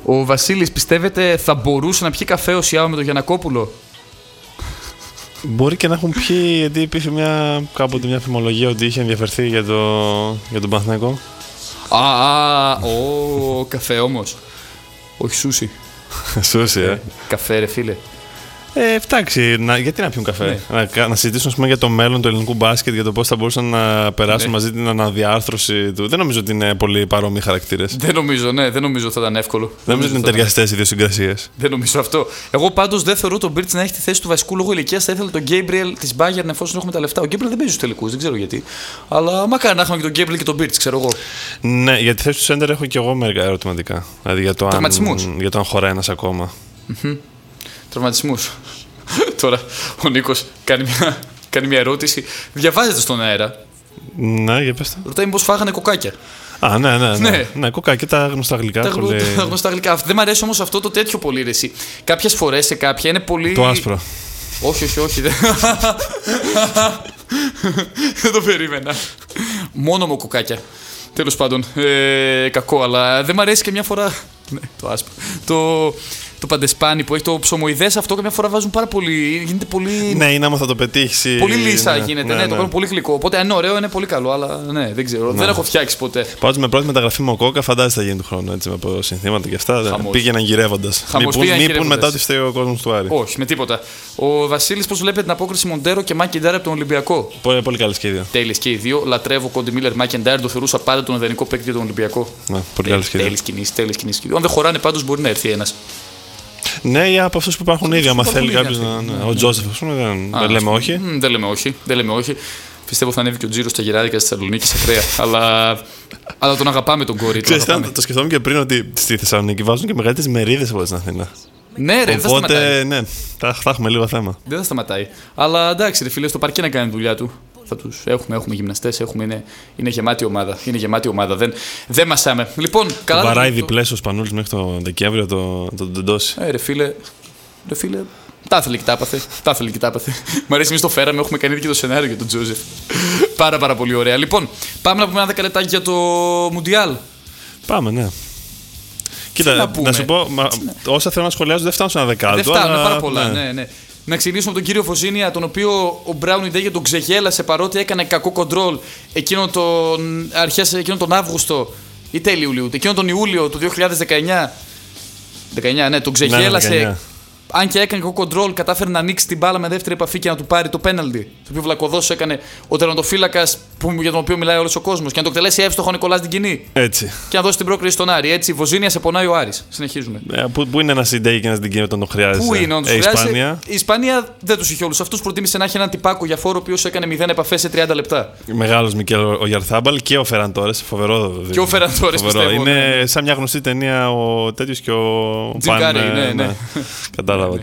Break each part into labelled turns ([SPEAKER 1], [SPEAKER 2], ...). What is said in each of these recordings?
[SPEAKER 1] Ο Βασίλης, πιστεύετε θα μπορούσε να πιει καφέ ο Σιάο με τον Γιαννακόπουλο?
[SPEAKER 2] Μπορεί και να έχουν πιει, γιατί υπήρχε κάποτε μια φημολογία ότι είχε ενδιαφερθεί για τον Παναθηναϊκό.
[SPEAKER 1] Καφέ όμως. Όχι σούσι.
[SPEAKER 2] Σούσι,
[SPEAKER 1] Καφέ, ρε φίλε.
[SPEAKER 2] Εντάξει, γιατί να πιούν καφέ. Ναι. Να συζητήσουν για το μέλλον του ελληνικού μπάσκετ, για το πώς θα μπορούσαν να περάσουν μαζί την αναδιάρθρωση του. Δεν νομίζω ότι είναι πολύ παρόμοιοι χαρακτήρες.
[SPEAKER 1] Δεν νομίζω ότι θα ήταν εύκολο.
[SPEAKER 2] Δεν νομίζω ότι είναι ταιριαστές οι δύο συγκρασίες.
[SPEAKER 1] Δεν νομίζω αυτό. Εγώ πάντως δεν θεωρώ τον Μπίρτς να έχει τη θέση του βασικού λόγω ηλικίας. Θα ήθελα τον Γκέιμπριελ της Bayern εφόσον έχουμε τα λεφτά. Ο Γκέιμπριελ δεν παίζει στους τελικούς, δεν ξέρω γιατί. Αλλά μακάρι να έχουμε και τον Γκέιμπριελ και τον Μπίρτς, ξέρω εγώ.
[SPEAKER 2] Ναι, για τη θέση του Σέντερ έχω και εγώ μερικά ερωτηματικά. Δηλαδή για το αν χωράει ένας ακόμα.
[SPEAKER 1] Τραυματισμούς. Τώρα ο Νίκος κάνει μια ερώτηση. Διαβάζετε στον αέρα.
[SPEAKER 2] Ναι, για πες το.
[SPEAKER 1] Ρωτάει μήπως φάγανε κοκάκια.
[SPEAKER 2] Ναι, κοκάκια, τα γνωστά αγγλικά.
[SPEAKER 1] Τα γνωστά αγγλικά. Δεν μ' αρέσει όμως αυτό το τέτοιο πολύ ρεσί. Κάποιες φορές σε κάποια είναι πολύ.
[SPEAKER 2] Το άσπρο.
[SPEAKER 1] Όχι. Δεν το περίμενα. Μόνο μου κοκάκια. Τέλος πάντων. Κακό, αλλά δεν μ' αρέσει και μια φορά. Ναι, το άσπρο. Το παντεσπάνι που έχει το ψωμοειδές, αυτό καμιά φορά βάζουν πάρα πολύ. Γίνεται πολύ.
[SPEAKER 2] Ναι, είναι άμα θα το πετύχει.
[SPEAKER 1] Πολύ λύσα γίνεται. Ναι, το κάνουν πολύ γλυκό. Οπότε αν είναι ωραίο, είναι πολύ καλό. Αλλά ναι, δεν ξέρω. Δεν έχω φτιάξει ποτέ.
[SPEAKER 2] Πάντως με πρώτη μεταγραφή Μοκόκα, φαντάζεσαι θα γίνει του χρόνου. Έτσι, από συνθήματα και αυτά. Πήγαιναν γυρεύοντας. Μήπως μετά ότι φταίει ο κόσμος του Άρη.
[SPEAKER 1] Όχι, με τίποτα. Ο Βασίλης, πώς βλέπετε την απόκριση Μοντέρο και Μακεντάρ από τον Ολυμπιακό?
[SPEAKER 2] Πολύ καλές και οι δύο.
[SPEAKER 1] Τέλειες και οι δύο. Λατρεύω Κόντι Μίλλερ, Μακεντάρ, το θεωρούσα πάντα τον ιδανικό παίκτη για τον Ολυμπιακό.
[SPEAKER 2] Πολύ καλές και οι δύο.
[SPEAKER 1] Τέλειες κινήσεις. Αν δεν χωράνε πάντως μπορεί να έρθει ένας.
[SPEAKER 2] Ναι, ή από αυτούς που υπάρχουν ήδη. Αν θέλει κάποιος να. Ο Τζόσεφ, ας πούμε, δεν λέμε όχι.
[SPEAKER 1] Δεν λέμε όχι. Πιστεύω θα ανέβει και ο Τζίρος στα γεράδικα στη Θεσσαλονίκη σε χρέα. Αλλά τον αγαπάμε τον κόρη.
[SPEAKER 2] Το σκεφτόμουν και πριν ότι στη Θεσσαλονίκη βάζουν και μεγαλύτερες μερίδες από στην Αθήνα.
[SPEAKER 1] Ναι, ρε,
[SPEAKER 2] οπότε ναι, θα έχουμε λίγο θέμα.
[SPEAKER 1] Δεν θα σταματάει. Αλλά εντάξει, ρε φίλε, στο παρκέ να κάνει τη δουλειά του. Θα τους έχουμε γυμναστές, είναι γεμάτη ομάδα. Είναι γεμάτη ομάδα. Δεν μασάμε. Λοιπόν, καλά.
[SPEAKER 2] Βαράει διπλές ο Σπανούλης μέχρι τον Δεκέμβριο το τεντώσει.
[SPEAKER 1] Ρε φίλε. Τα ήθελε και τα έπαθε. Μ' αρέσει, εμείς το φέραμε, έχουμε κάνει και το σενάριο για τον Τζόζεφ. Πάρα πολύ ωραία. Λοιπόν, πάμε να πούμε ένα 10 λεπτάκι για το Μουντιάλ.
[SPEAKER 2] Πάμε, ναι. Κοίτα, να σου πω, όσα θέλω να σχολιάζω δεν φτάνουν σε ένα δεκάλεπτο.
[SPEAKER 1] Δεν φτάνουν πάρα πολλά, ναι. Να ξεκινήσουμε από τον κύριο Βοζίνια, τον οποίο ο Μπράουν Ιντέγε τον ξεγέλασε παρότι έκανε κακό κοντρόλ εκείνον τον Αύγουστο ή τέλη Ιουλίου, εκείνον τον Ιούλιο του 2019. Ναι, τον ξεγέλασε. Ναι, αν και έκανε κακό κοντρόλ, κατάφερε να ανοίξει την μπάλα με δεύτερη επαφή και να του πάρει το πέναλτι. Το οποίο βλακωδός έκανε ο τερματοφύλακας για τον οποίο μιλάει όλος ο κόσμος. Και να το εκτελέσει εύστοχο ο Νικολάς την κοινή.
[SPEAKER 2] Έτσι.
[SPEAKER 1] Και να δώσει την πρόκριση στον Άρη. Έτσι, Βοζίνια σε πονάει ο Άρης. Συνεχίζουμε.
[SPEAKER 2] Πού είναι ένα Ιντέγε και ένα την κοινή όταν το χρειάζεται?
[SPEAKER 1] Πού είναι, η Ισπανία. Η Ισπανία δεν τους είχε όλους αυτούς. Προτίμησε να έχει έναν τυπάκο για φόρο ο οποίος έκανε 0 επαφές σε 30 λεπτά.
[SPEAKER 2] Μεγάλος Μικέλ ο Γιαρθάμπαλ και ο Φεράν Τόρες. Φοβερό.
[SPEAKER 1] Και ο Φεράν Τόρες πιστεύω.
[SPEAKER 2] Είναι σαν μια γνωστή ταινία ο τέτοιος και ο
[SPEAKER 1] Τζιγκάρι. Ναι.
[SPEAKER 2] Κατάλαβα.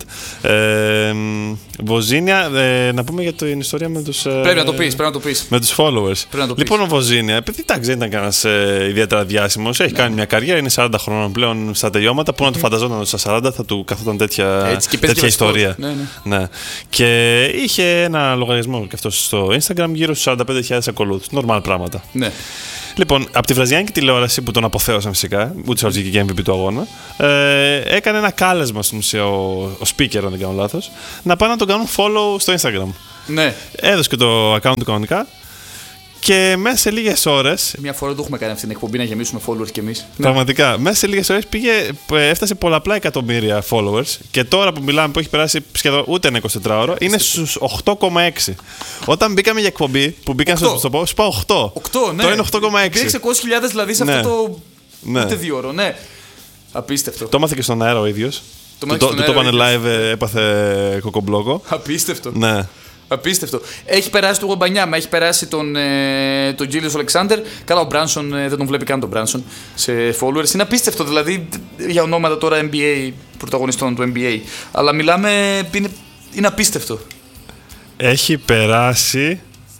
[SPEAKER 2] Βοζίνια, να πούμε για την ιστορία με τους.
[SPEAKER 1] Πρέπει να το πεις.
[SPEAKER 2] Με τους followers. Λοιπόν, ο Βοζίνια, επειδή δεν ήταν κανένας ιδιαίτερα διάσημος, έχει κάνει μια καριέρα, είναι 40 χρόνων πλέον στα τελειώματα. Πού να το φανταζόταν ότι στα 40 θα του καθόταν τέτοια ιστορία. Ναι. Και είχε ένα λογαριασμό και αυτό στο Instagram γύρω στους 45.000 ακολούθους. Νορμάλ πράγματα.
[SPEAKER 1] Ναι.
[SPEAKER 2] Λοιπόν, από τη βραζιλιάνικη τηλεόραση που τον αποθέωσαν φυσικά, ούτε βγήκε και MVP του αγώνα, έκανε ένα κάλεσμα στην ουσία ο speaker, αν δεν κάνω λάθος, να πάνε να τον κάνουν follow στο Instagram.
[SPEAKER 1] Ναι.
[SPEAKER 2] Έδωσε και το account του κανονικά και μέσα σε λίγες ώρες.
[SPEAKER 1] Μια φορά το έχουμε κάνει αυτή την εκπομπή να γεμίσουμε followers κι εμείς.
[SPEAKER 2] Πραγματικά. Μέσα σε λίγες ώρες έφτασε πολλαπλά εκατομμύρια followers και τώρα που μιλάμε που έχει περάσει σχεδόν ούτε ένα 24ωρο είναι στους 8,6. Όταν μπήκαμε για εκπομπή που μπήκαν στο πω, σου πάω 8.
[SPEAKER 1] 8, ναι.
[SPEAKER 2] Τώρα είναι 8,6.
[SPEAKER 1] Υπήρξε 600.000 δηλαδή σε αυτό το. Ούτε 2 ώρο, ναι. Απίστευτο.
[SPEAKER 2] Το έμαθε και στον αέρα ο ίδιος. Το είπανε live, έπαθε κοκομπλόκο.
[SPEAKER 1] Απίστευτο.
[SPEAKER 2] Ναι.
[SPEAKER 1] Απίστευτο. Έχει περάσει τον Γομπανιάμα, έχει περάσει τον Τζίλιος Αλεξάνδερ. Καλά, ο Μπράνσον δεν τον βλέπει καν τον Μπράνσον σε followers. Είναι απίστευτο δηλαδή για ονόματα τώρα NBA, πρωταγωνιστών του NBA. Αλλά μιλάμε, είναι απίστευτο.
[SPEAKER 2] Έχει περάσει.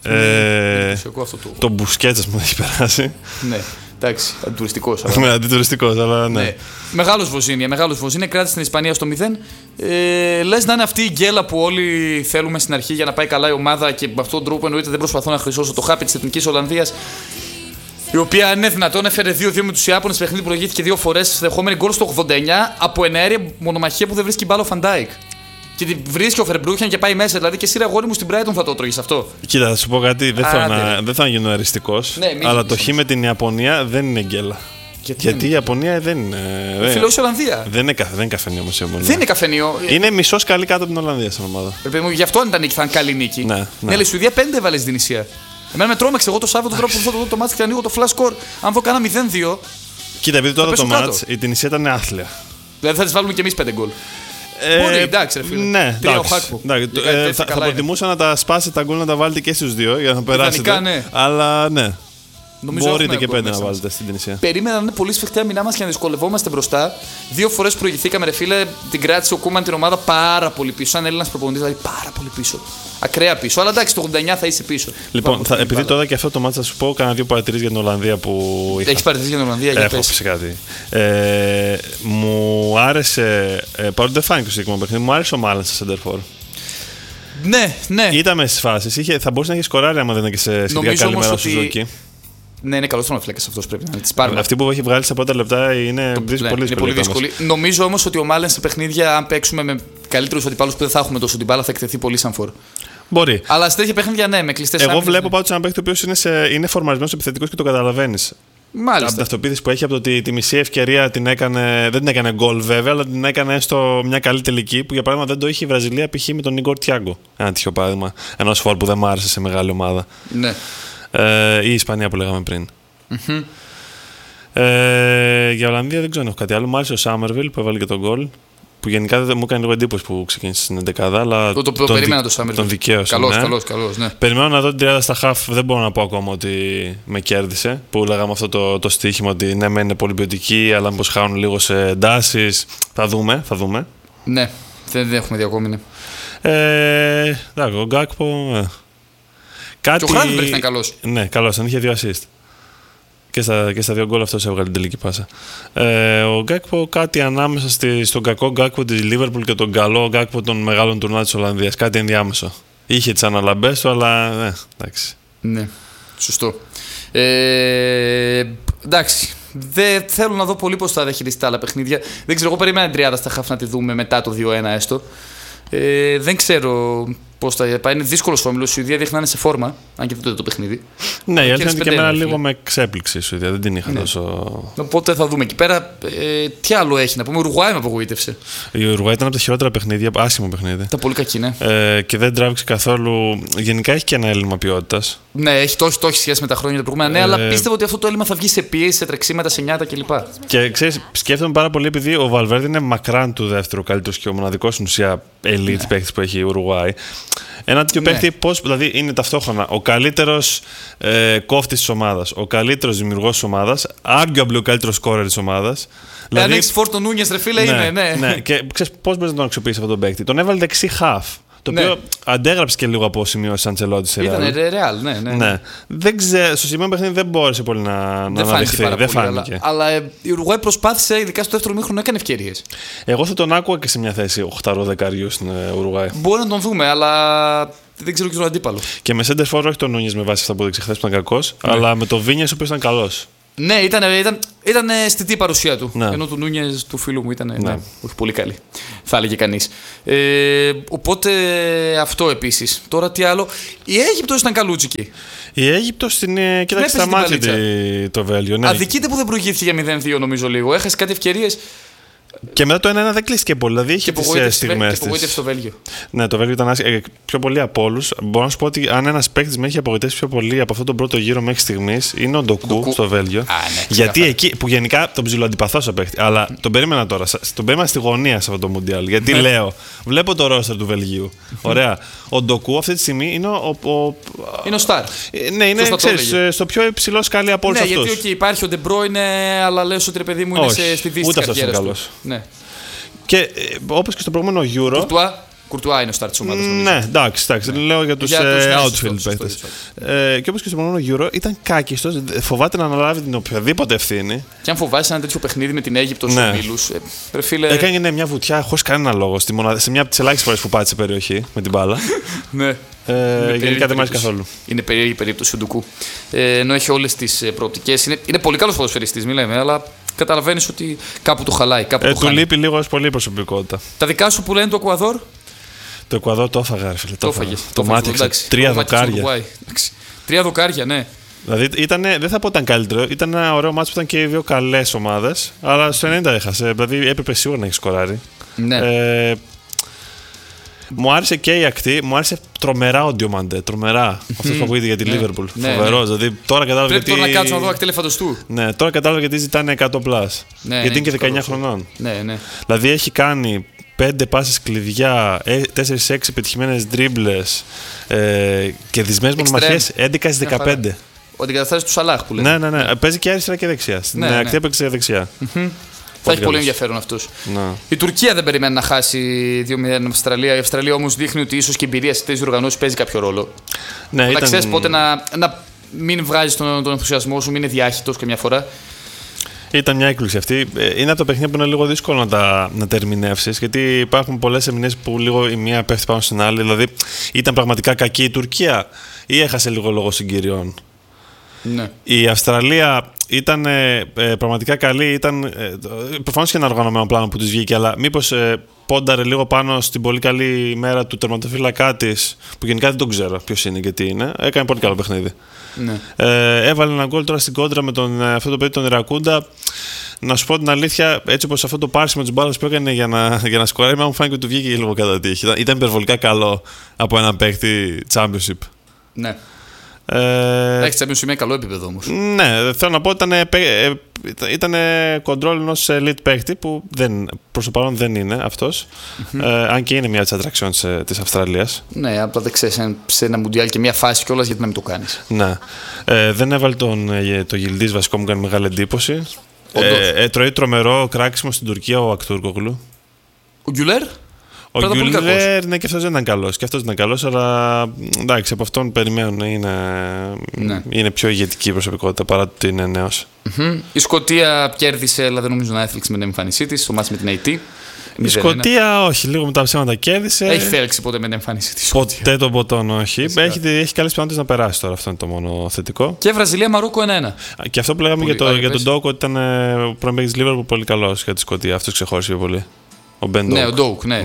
[SPEAKER 2] Το Μπουσκέτς μου έχει περάσει.
[SPEAKER 1] Ναι. Εντάξει, αντιτουριστικός.
[SPEAKER 2] Ναι, αντιτουριστικός, αλλά ναι.
[SPEAKER 1] Μεγάλος Βοζίνια, κράτησε την Ισπανία στο 0. Λες να είναι αυτή η γκέλα που όλοι θέλουμε στην αρχή για να πάει καλά η ομάδα και με αυτόν τον τρόπο εννοείται δεν προσπαθώ να χρυσώσω το χάπι της Εθνικής Ολλανδίας. Η οποία είναι δυνατόν έφερε 2-2 με τους Ιάπωνες. Παιχνίδι προηγήθηκε 2 φορές. Δεχόμενη γκολ στο 89 από εναέρια μονομαχία που δεν βρίσκει μπάλα ο Φαντάικ. Και τη βρίσκει ο Φερμπρούχεν και πάει μέσα. Δηλαδή και εσύ, αγόρι μου, στην Brighton θα το τρώγεις αυτό.
[SPEAKER 2] Κοίτα, θα σου πω κάτι. Δεν θέλω να γίνω αριστικός. Ναι, αλλά το χ με την Ιαπωνία δεν είναι γκέλα. Γιατί η Ιαπωνία δεν είναι.
[SPEAKER 1] Φίλο η Ολλανδία.
[SPEAKER 2] Δεν είναι καφενείο όμως η Ιαπωνία.
[SPEAKER 1] Δεν είναι καφενείο.
[SPEAKER 2] Είναι μισός καλή κάτω από την Ολλανδία σαν ομάδα.
[SPEAKER 1] Γι' αυτό αν ήταν νίκη θα είναι καλή νίκη. Ναι, η Σουηδία 5 έβαλε στην Ισία. Εμένα με τρόμαξε. Εγώ το Σάββατο τώρα που θα δω το μάτς και ανοίγω το flash score. Αν δω κάνα 0-2.
[SPEAKER 2] Κοίτα, επειδή τώρα το μάτς η Τινησία ήταν άθλια.
[SPEAKER 1] Δηλαδή θα τις βάλουμε κι εμείς 5 γκολ. Μπορεί, εντάξει, ρε φίλε.
[SPEAKER 2] Ναι, θα προτιμούσα να τα σπάσετε τα γκολ να τα βάλετε και στους δύο για να περάσετε.
[SPEAKER 1] Ναι.
[SPEAKER 2] Αλλά ναι. Νομίζω μπορείτε και 5 να βάλετε στην Τινησία.
[SPEAKER 1] Περίμενα να είναι πολύ σφιχτά αμυνά μας και να δυσκολευόμαστε μπροστά. 2 φορές προηγηθήκαμε, ρε φίλε. Την κράτησε ο Κούμαν την ομάδα πάρα πολύ πίσω. Σαν Έλληνας προπονητής, δηλαδή πάρα πολύ πίσω. Ακραία πίσω. Αλλά εντάξει, το 89 θα είσαι πίσω.
[SPEAKER 2] Λοιπόν, επειδή τώρα και αυτό το μάτσα θα σου πω, κάνα 2 παρατηρήσεις για την Ολλανδία που είχα.
[SPEAKER 1] Έχεις παρατηρήσεις για την Ολλανδία, για
[SPEAKER 2] πες. Φυσικά. Μου άρεσε. Παρότι δεν φάνηκε το συγκεκριμένο παιχνίδι, μου άρεσε ο Μάλεν σε Σεντερφόρ.
[SPEAKER 1] Ναι.
[SPEAKER 2] Ήταν μέσα στις φάσεις. Θα μπορούσε να έχει σκοράρει άμα δεν ήταν και σε σχετικά καλή μέρα στο Σουζούκι.
[SPEAKER 1] Ναι, είναι καλό τροματοφύλακας αυτός, πρέπει να τις πάρουμε.
[SPEAKER 2] Αυτή που έχει βγάλει στα πρώτα λεπτά είναι πολύ δύσκολη.
[SPEAKER 1] Νομίζω όμως ότι ο Μάλεν σε παιχνίδια, αν παίξουμε με καλύτερους αντιπάλους που δεν θα έχουμε τόσο την μπάλα, θα εκτεθεί πολύ σαν φορ.
[SPEAKER 2] Μπορεί.
[SPEAKER 1] Αλλά σε τέτοια παιχνίδια, ναι, με κλειστές άμυνες.
[SPEAKER 2] Εγώ βλέπω πάντως έναν παίκτη ο οποίος είναι φορμαρισμένος επιθετικός και το καταλαβαίνεις.
[SPEAKER 1] Μάλιστα.
[SPEAKER 2] Από την αυτοποίθηση που έχει από το ότι τη μισή ευκαιρία δεν την έκανε γκολ βέβαια, αλλά την έκανε έστω μια καλή τελική που για παράδειγμα δεν το είχε η Βραζιλία π.χ. με τον Ιγκόρ Τιάγκο. Ένα τυχαίο παράδειγμα ενός φορ που δεν μου άρεσε σε μεγάλη ομάδα.
[SPEAKER 1] Ναι.
[SPEAKER 2] Ή η Ισπανία που λέγαμε πριν.
[SPEAKER 1] Mm-hmm.
[SPEAKER 2] Για Ολλανδία δεν ξέρω αν έχω κάτι άλλο. Μου άρεσε ο Σάμερβιλ που έβαλε και τον γκολ. Που γενικά μου έκανε λίγο εντύπωση που ξεκίνησε στην 11η. Αλλά
[SPEAKER 1] το περίμενα το Σάμερβιλ.
[SPEAKER 2] Τον δικαίωσε.
[SPEAKER 1] Καλός, ναι.
[SPEAKER 2] Περιμένω να δω την 30 στα χαφ. Δεν μπορώ να πω ακόμα ότι με κέρδισε. Που λέγαμε αυτό το στοίχημα ότι ναι, είναι πολύ ποιοτική, αλλά μήπως χάνουν λίγο σε εντάσεις. Θα δούμε.
[SPEAKER 1] Ναι, δεν έχουμε δει ακόμη.
[SPEAKER 2] Εντάξει, ο Γκάκπο.
[SPEAKER 1] Και ο Χράντμπεργκ ήταν καλός.
[SPEAKER 2] Ναι, καλός, αν είχε 2 assist. Και στα 2 γκολ αυτός έβγαλε την τελική πάσα. Ο Γκάκπο κάτι ανάμεσα στον κακό Γκάκπο της Λίβερπουλ και τον καλό Γκάκπο των μεγάλων τουρνουά της Ολλανδίας. Κάτι ενδιάμεσο. Είχε τις αναλαμπές του, αλλά εντάξει.
[SPEAKER 1] Ναι, σωστό. Εντάξει. Δεν θέλω να δω πολύ πώς θα διαχειριστεί τα άλλα παιχνίδια. Δεν ξέρω, εγώ περίμενα την 30 στα χαφ να τη δούμε μετά το 2-1 έστω. Δεν ξέρω πώς θα πάει. Είναι δύσκολο όμιλο. Η Σουηδία δείχνει να είναι σε φόρμα, αν και δεν το είδε το παιχνίδι.
[SPEAKER 2] Ναι, η αλήθεια είναι και εμένα λίγο με ξέπληξε η Σουηδία. Δεν την είχα τόσο.
[SPEAKER 1] Οπότε θα δούμε εκεί πέρα. Τι άλλο έχει να πούμε. Η Ουρουγουάη με απογοήτευσε.
[SPEAKER 2] Η Ουρουγουάη ήταν από τα χειρότερα παιχνίδια. Άσχημο παιχνίδι.
[SPEAKER 1] Ήταν πολύ κακή, ναι.
[SPEAKER 2] Και δεν τράβηξε καθόλου. Γενικά έχει και ένα έλλειμμα ποιότητας.
[SPEAKER 1] Ναι, το έχει σχέση με τα χρόνια τα προηγούμενα. Ναι, αλλά πίστευα ότι αυτό το έλλειμμα θα βγει σε πίεση, σε τρεξίματα, σε νιάτα κλπ.
[SPEAKER 2] Και ξέρεις, σκέφτομαι πάρα πολύ επειδή ο Βαλβέρντε είναι μακράν του δεύτερου καλύτερο και ο μοναδικός στην ουσία elite παίκτη που έχει η Ουρουγουάη. Ένα τέτοιο παίκτη, δηλαδή είναι ταυτόχρονα ο καλύτερος κόφτης της ομάδας, ο καλύτερος δημιουργός της ομάδας, arguably ο καλύτερος σκόρερ της ομάδας.
[SPEAKER 1] Δηλαδή, αν έχεις φόρτο Νούνιες, ρε φίλε, είναι.
[SPEAKER 2] Ναι. Και ξέρεις πώς μπορείς να τον αξιοποιήσεις αυτόν τον παίκτη. Τον έβαλε δεξί half. Το οποίο αντέγραψε και λίγο από σημειώσεις Αντσελότη σε Ρεάλ.
[SPEAKER 1] Ήταν ρεάλ, ναι.
[SPEAKER 2] Δεν ξέρω, στο σημείο παιχνίδι δεν μπόρεσε πολύ να αναδειχθεί. Δεν φάνηκε.
[SPEAKER 1] Αλλά η Ουρουγουάη προσπάθησε, ειδικά στο δεύτερο μήχρονο, έκανε ευκαιρίες.
[SPEAKER 2] Εγώ θα τον άκουγα και σε μια θέση 8-10 στην Ουρουγουάη.
[SPEAKER 1] Μπορεί να τον δούμε, αλλά δεν ξέρω και τον αντίπαλο.
[SPEAKER 2] Και με center for όχι τον Νούνιες με βάση αυτά που έδειξε χθες που ήταν κακός, αλλά με το Βίνιες ο οποίος ήταν καλός.
[SPEAKER 1] Ναι, ήταν αισθητή η παρουσία του. Ναι. Ενώ του Νούνιες, του φίλου μου, ήταν ναι, όχι πολύ καλή. Θα έλεγε κανείς. Οπότε αυτό επίσης. Τώρα τι άλλο. Η Αίγυπτος ήταν καλούτσικη.
[SPEAKER 2] Η Αίγυπτος κοίταξε τα μάτια το Βέλγιο. Ναι.
[SPEAKER 1] Αδικείται που δεν προηγήθηκε για 0-2 νομίζω λίγο. Έχασε κάτι ευκαιρίες.
[SPEAKER 2] Και μετά το 1-1 δεν κλείστηκε πολύ. Δηλαδή είχε τις στιγμές της.
[SPEAKER 1] Και απογοήτευσε το Βέλγιο.
[SPEAKER 2] Ναι, το Βέλγιο ήταν πιο πολύ από όλους. Μπορώ να σου πω ότι αν ένας παίκτης με έχει απογοητεύσει πιο πολύ από αυτόν τον πρώτο γύρο μέχρι στιγμής είναι ο Ντοκού στο Βέλγιο.
[SPEAKER 1] Ναι,
[SPEAKER 2] γιατί εκεί που γενικά τον ψιλοαντιπαθώ σαν παίκτη. Αλλά τον περίμενα τώρα. Τον περίμενα στη γωνία σε αυτό το Μουντιάλ. Γιατί λέω, βλέπω το ρόστερ του Βελγίου. Ωραία. Ο Ντοκού αυτή τη στιγμή είναι
[SPEAKER 1] είναι ο Σταρ.
[SPEAKER 2] Ναι, είναι στο πιο υψηλό σκάλι από όλους αυτούς.
[SPEAKER 1] Ναι, γιατί υπάρχει ο Ντεμπρόινε, αλλά λες ότι ρε παιδί μου είναι στη δύση της καριέρας του.
[SPEAKER 2] Ναι. Και όπως και στο προηγούμενο Euro.
[SPEAKER 1] Κουρτουά είναι ο στάρ της ομάδας.
[SPEAKER 2] Ναι, εντάξει. Λέω για τους outfield παίκτες. Και όπως και στο προηγούμενο Euro ήταν κάκιστος, φοβάται να αναλάβει την οποιαδήποτε ευθύνη.
[SPEAKER 1] Και αν φοβάσαι ένα τέτοιο παιχνίδι με την Αίγυπτο στους ομίλους.
[SPEAKER 2] Έκανε μια βουτιά χωρίς κανένα λόγο σε μια από τις ελάχιστες φορές που πάτησε περιοχή με την μπάλα.
[SPEAKER 1] Ναι.
[SPEAKER 2] Γενικά δεν μ' άρεσε καθόλου.
[SPEAKER 1] Είναι περίεργη περίπτωση του Ντουκού. Ενώ έχει όλες τις προοπτικές. Είναι πολύ καλός ποδοσφαιριστής, μη λέμε, αλλά καταλαβαίνεις ότι κάπου του χαλάει.
[SPEAKER 2] Του λείπει λίγο ως πολύ προσωπικότητα.
[SPEAKER 1] Τα δικά σου που λένε το Εκουαδόρ.
[SPEAKER 2] Το Εκουαδόρ το έφαγα, φίλε.
[SPEAKER 1] Το
[SPEAKER 2] μάτιαξε. 3 δοκάρια.
[SPEAKER 1] 3 δοκάρια, ναι.
[SPEAKER 2] Δηλαδή δεν θα πω ήταν καλύτερο. Ήταν ένα ωραίο μάτσο που ήταν και οι δύο καλές ομάδες. Αλλά στο 90 έχασε. Δηλαδή έπρεπε σίγουρα να έχει σκοράρει.
[SPEAKER 1] Ναι.
[SPEAKER 2] Μου άρεσε και η ακτή, μου άρεσε τρομερά ο Διομαντέ. Τρομερά. Αυτό που ακούγεται για τη Λίβερπουλ. Φοβερό. Δηλαδή τώρα κατάλαβα
[SPEAKER 1] γιατί. Πρέπει να κάτσω να δω ακτή ελεφαντοστού.
[SPEAKER 2] Ναι, τώρα κατάλαβα γιατί ζητάνε 100+. Γιατί είναι και 19 χρονών.
[SPEAKER 1] Ναι. Δηλαδή
[SPEAKER 2] έχει κάνει 5 πάσες κλειδιά, 4-6 πετυχημένες ντρίμπλες και δυσμένες μονομαχίες 11-15.
[SPEAKER 1] Ο αντικαταστάτης του Σαλάχ που λένε.
[SPEAKER 2] Ναι. Παίζει και αριστερά και δεξιά. Στην ακτή έπαιξε δεξιά.
[SPEAKER 1] Θα έχει πολύ ενδιαφέρον αυτός. Η Τουρκία δεν περιμένει να χάσει 2-0 από Αυστραλία. Η Αυστραλία όμως δείχνει ότι ίσως και η εμπειρία στις τέτοιες οργανώσεις παίζει κάποιο ρόλο.
[SPEAKER 2] Ναι,
[SPEAKER 1] να ξέρεις πότε να μην βγάζεις τον ενθουσιασμό σου, μην είναι διάχυτος καμιά φορά.
[SPEAKER 2] Ήταν μια έκπληξη αυτή. Είναι από τα παιχνίδια που είναι λίγο δύσκολο να τα ερμηνεύσεις, γιατί υπάρχουν πολλές ερμηνείες που λίγο η μία πέφτει πάνω στην άλλη. Δηλαδή, ήταν πραγματικά κακή η Τουρκία ή έχασε λίγο λόγω συγκυριών.
[SPEAKER 1] Ναι.
[SPEAKER 2] Η Αυστραλία ήταν πραγματικά καλή. Προφανώς και ένα οργανωμένο πλάνο που της βγήκε, αλλά μήπως πόνταρε λίγο πάνω στην πολύ καλή ημέρα του τερματοφύλακά της, που γενικά δεν τον ξέρω ποιος είναι και τι είναι. Έκανε πολύ καλό παιχνίδι.
[SPEAKER 1] Ναι.
[SPEAKER 2] Έβαλε ένα γκολ τώρα στην κόντρα με αυτό το παιδί τον Ιρακούντα. Να σου πω την αλήθεια, έτσι όπως αυτό το πάρσι με τους μπάλους που έκανε για να σκοράρει, μου φάνηκε ότι του βγήκε λίγο κατά τύχη. Ήταν υπερβολικά καλό από έναν παίκτη Championship.
[SPEAKER 1] Ναι. Έχει Championship με καλό επίπεδο όμως.
[SPEAKER 2] Ναι, θέλω να πω ότι ήταν control ενός elite παίκτη που προς το παρόν δεν είναι αυτός. Αν και είναι μια από τις attractions της Αυστραλίας.
[SPEAKER 1] Ναι, απλά δεν ξέρεις σε ένα μουντιάλ και μια φάση κιόλας γιατί να μην το κάνεις.
[SPEAKER 2] Ναι. Δεν έβαλε το Γιλντής βασικό, μου κάνει μεγάλη εντύπωση. Τρώει τρομερό κράξιμο στην Τουρκία ο Ακτούρκογλου.
[SPEAKER 1] Ο Γκιουλέρ.
[SPEAKER 2] Ο Γκιουλέρ, ναι, και αυτός δεν ήταν καλός. Και αυτός ήταν καλός, αλλά εντάξει, από αυτόν περιμένουν είναι πιο ηγετική προσωπικότητα παρά ότι είναι νέος.
[SPEAKER 1] Η Σκωτία κέρδισε, αλλά δεν νομίζω να έθλιξε με την εμφάνισή της στο μάτς με την ΑΕΤ.
[SPEAKER 2] Η Σκωτία, όχι, λίγο μετά ψέματα κέρδισε.
[SPEAKER 1] Έχει θέλξει ποτέ με την εμφάνισή της.
[SPEAKER 2] Ποτέ τον ποτόν, όχι. Έχει καλές πιθανότητες να περάσει τώρα, αυτό είναι το μόνο θετικό.
[SPEAKER 1] Και Βραζιλία-Μαρόκο 1-1.
[SPEAKER 2] Και αυτό που λέγαμε για τον Ντόκ, ότι ήταν ο πρώην παίκτης της Liverpool πολύ καλός για τη Σκωτία. Αυτό ξεχώρισε πολύ. Ο Μπεν Ντόκ.
[SPEAKER 1] Ναι, ο Ντόκ, ναι.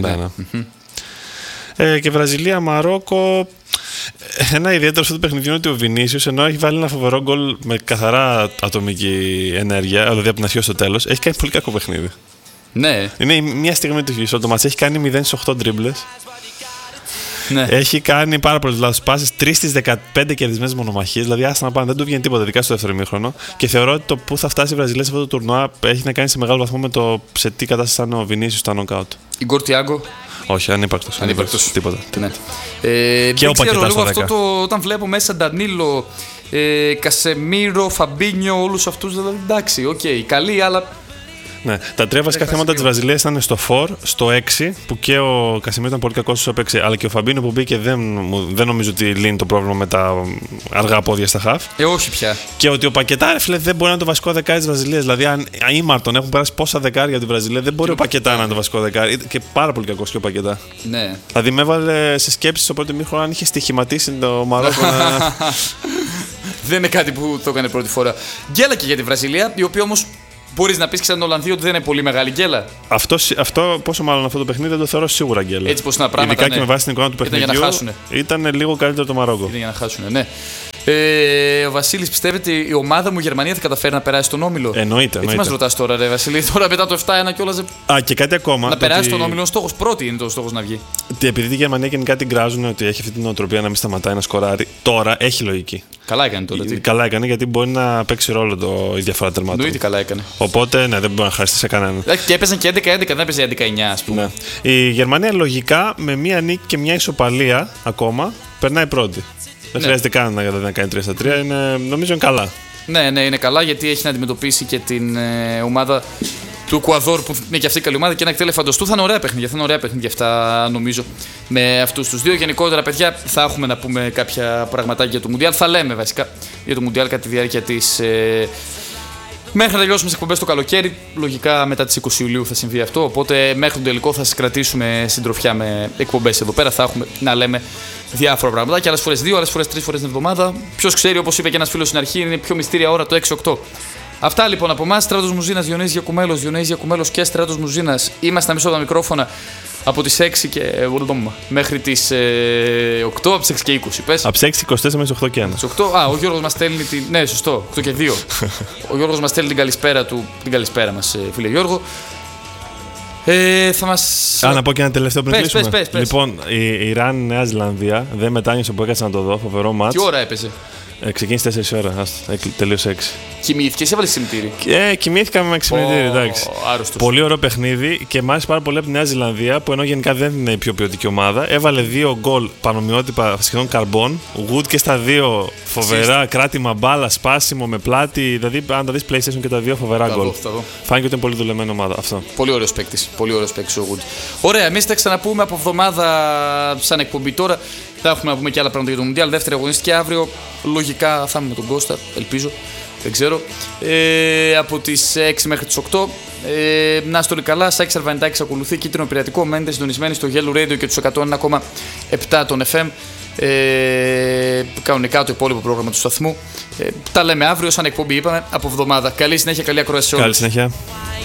[SPEAKER 2] Και Βραζιλία-Μαρόκο. Ένα ιδιαίτερο αυτό το παιχνίδι είναι ότι ο Βινίσιος, ενώ έχει βάλει ένα φοβερό γκολ με καθαρά ατομική ενέργεια, δηλαδή από την αρχή ως το τέλος, έχει κάνει πολύ κακό παιχνίδι.
[SPEAKER 1] Ναι.
[SPEAKER 2] Είναι μια στιγμή του χειρισμού. Το μάτς έχει κάνει 0-8 ντρίμπλες.
[SPEAKER 1] Ναι.
[SPEAKER 2] Έχει κάνει πάρα πολλές λάθος πάσες, 3 στις 15 κερδισμένες μονομαχίες. Δηλαδή, άστα να πάνε, δεν του βγαίνει τίποτα, ειδικά στο δεύτερο ημίχρονο. Και θεωρώ ότι το που θα φτάσει η Βραζιλία σε αυτό το τουρνουά έχει να κάνει σε μεγάλο βαθμό με το σε τι κατάσταση ήταν ο Βινίσιος στα νοκάουτ.
[SPEAKER 1] Η Γκορτιάγκο.
[SPEAKER 2] Όχι, ανύπαρκτος. Τίποτα.
[SPEAKER 1] Ναι.
[SPEAKER 2] Και ο Πακετάς στο 10.
[SPEAKER 1] Όταν βλέπω μέσα Ντανίλο, Κασεμίρο, Φαμπίνιο, όλους αυτούς, δηλαδή εντάξει, οκ, καλή, αλλά.
[SPEAKER 2] Ναι. Τα τρία βασικά θέματα της Βραζιλίας ήταν στο 4, στο 6, που και ο Κασεμίρο ήταν πολύ κακός όσο έπαιξε, αλλά και ο Φαμπίνιο που μπήκε δεν νομίζω ότι λύνει το πρόβλημα με τα αργά πόδια στα χαφ.
[SPEAKER 1] Όχι πια.
[SPEAKER 2] Και ότι ο Πακετά, φίλε, δεν μπορεί να είναι το βασικό δεκάρι της Βραζιλίας. Δηλαδή, αν οι Μάρτον έχουν περάσει πόσα δεκάρια από τη Βραζιλία, δεν μπορεί ο Πακετά να είναι το βασικό δεκάρι. Και πάρα πολύ κακός και ο Πακετά.
[SPEAKER 1] Ναι.
[SPEAKER 2] Δηλαδή, με έβαλε σε σκέψεις στο πρώτο μήχρονο αν είχε στοιχηματίσει το Μαρόκο.
[SPEAKER 1] Δεν είναι κάτι που το έκανε πρώτη φορά. Γκέλα και για τη Βραζιλία, η οποία όμως. Μπορείς να πεις και σαν Ολλανδοί ότι δεν είναι πολύ μεγάλη γκέλα.
[SPEAKER 2] Αυτό πόσο μάλλον αυτό το παιχνίδι δεν το θεωρώ σίγουρα γκέλα.
[SPEAKER 1] Έτσι πως είναι τα πράγματα.
[SPEAKER 2] Ειδικά και με βάση την εικόνα του παιχνιδιού. Ήταν λίγο καλύτερο το Μαρόκο.
[SPEAKER 1] Ήταν για να χάσουνε, ναι. Ο Βασίλης πιστεύει ότι η ομάδα μου η Γερμανία θα καταφέρει να περάσει τον όμιλο.
[SPEAKER 2] Εννοείται.
[SPEAKER 1] Τι μας ρωτάς τώρα, ρε Βασίλη, τώρα μετά το 7-1 κιόλας.
[SPEAKER 2] Και κάτι ακόμα.
[SPEAKER 1] Να περάσει τον όμιλο, ο στόχος πρώτη είναι το στόχος να βγει.
[SPEAKER 2] Επειδή τη Γερμανία γενικά την κράζουν ότι έχει αυτή την νοοτροπία να μην σταματάει να σκοράρει, τώρα έχει λογική.
[SPEAKER 1] Καλά έκανε τώρα.
[SPEAKER 2] Καλά έκανε γιατί μπορεί να παίξει ρόλο η διαφορά τερμάτων.
[SPEAKER 1] Εννοείται καλά έκανε.
[SPEAKER 2] Οπότε ναι, δεν μπορεί να χαριστεί σε κανέναν.
[SPEAKER 1] Και έπαιζαν και 11-11, δεν έπαιζε 11-9, ας πούμε.
[SPEAKER 2] Ναι. Η Γερμανία λογικά με μία νίκη και μία ισοπαλία ακόμα περνάει πρώτη. Δεν χρειάζεται καν να κάνει 3-3, νομίζω είναι καλά.
[SPEAKER 1] Ναι, είναι καλά γιατί έχει να αντιμετωπίσει και την ομάδα του Εκουαδόρ που είναι και αυτή η καλή ομάδα και ένα εκτέλε φαντοστού. Θα είναι ωραία παιχνίδια αυτά νομίζω με αυτούς τους δύο. Γενικότερα, παιδιά, θα έχουμε να πούμε κάποια πραγματάκια για το Μουντιάλ. Θα λέμε βασικά για το Μουντιάλ κατά τη διάρκεια της. Μέχρι να τελειώσουμε τις εκπομπές το καλοκαίρι. Λογικά μετά τις 20 Ιουλίου θα συμβεί αυτό. Οπότε μέχρι τον τελικό θα σας κρατήσουμε συντροφιά με εκπομπές εδώ πέρα. Θα έχουμε να λέμε διάφορα πράγματα. Και άλλες φορές 2, άλλες φορές 3 φορές την εβδομάδα. Ποιος ξέρει, όπως είπε και ένας φίλος στην αρχή, είναι πιο μυστήρια ώρα το 6-8. Αυτά λοιπόν από εμάς. Στράτος Μουζίνας, Διονύσης Γιακουμέλος και Στράτος Μουζίνας. Είμαστε πίσω από τα μικρόφωνα από τις 6 και μέχρι τις 8, από τις 6 και 20. Πες.
[SPEAKER 2] Από τις 6 και 24 μέχρι τις 8 και 1.
[SPEAKER 1] 8, ο Γιώργος μας στέλνει την. Ναι, σωστό, 8 και 2. Ο Γιώργος μας στέλνει την καλησπέρα του. Την καλησπέρα μας, φίλε Γιώργο. Θα μας.
[SPEAKER 2] Να πω και ένα τελευταίο πριν κλείσουμε.
[SPEAKER 1] Πες.
[SPEAKER 2] Λοιπόν, η Ιράν Νέα Ζηλανδία δεν μετάνιωσε που έκατσα να το δω. Φοβερό μάτς.
[SPEAKER 1] Τι ώρα έπαιζε?
[SPEAKER 2] Ξεκίνησε 4 ώρα. Τελείωσε 6.
[SPEAKER 1] Κοιμήθηκες, έβαλες ξυπνητήρι?
[SPEAKER 2] Κοιμήθηκα με ξυπνητήρι, εντάξει.
[SPEAKER 1] Άρρωστος.
[SPEAKER 2] Πολύ ωραίο παιχνίδι και μ' άρεσε πάρα πολύ από τη Νέα Ζηλανδία που ενώ γενικά δεν είναι η πιο ποιοτική ομάδα. Έβαλε 2 γκολ πανομοιότυπα σχεδόν καρμπών. Wood και στα 2 φοβερά κράτημα μπάλα, σπάσιμο με πλάτη. Δηλαδή, αν τα δεις PlayStation και τα 2 φοβερά γκολ. Φάνηκε ότι είναι πολύ δουλεμένη ομάδα αυτό.
[SPEAKER 1] Πολύ ωραίος παίκτης ο Wood. Ωραία, εμείς θα ξαναπούμε από εβδομάδα σαν εκπομπή τώρα. Θα έχουμε να πούμε και άλλα πράγματα για το Μουντιάλ. Δεύτερη αγωνιστική αύριο. Λογικά θα είμαι με τον Κώστα, ελπίζω. Δεν ξέρω. Από τις 6 μέχρι τις 8. Να είστε όλοι καλά. Σάκης Αρβανιτάκης ακολουθεί. Κίτρινο πειρατικό. Μένετε συντονισμένοι στο Yellow Radio και τους 101,7 των FM. Κανονικά το υπόλοιπο πρόγραμμα του σταθμού. Τα λέμε αύριο σαν εκπομπή, είπαμε, από εβδομάδα. Καλή συνέχεια, καλή ακρόαση σε όλους.
[SPEAKER 2] Καλή συνέχεια.